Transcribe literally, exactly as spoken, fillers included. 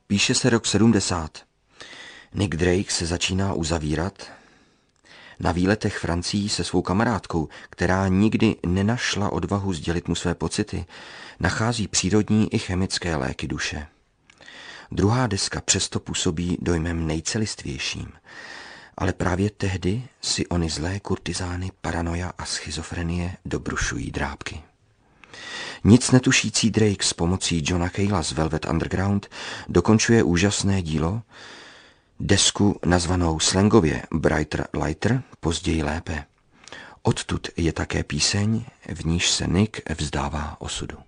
Píše se rok sedmdesát. Nick Drake se začíná uzavírat. Na výletech Francií se svou kamarádkou, která nikdy nenašla odvahu sdělit mu své pocity, nachází přírodní i chemické léky duše. Druhá deska přesto působí dojmem nejcelistvějším, ale právě tehdy si ony zlé kurtizány, paranoia a schizofrenie dobrušují drápky. Nic netušící Drake s pomocí Johna Cale'a z Velvet Underground dokončuje úžasné dílo, desku nazvanou slangově Brighter Lighter, později lépe. Odtud je také píseň, v níž se Nick vzdává osudu.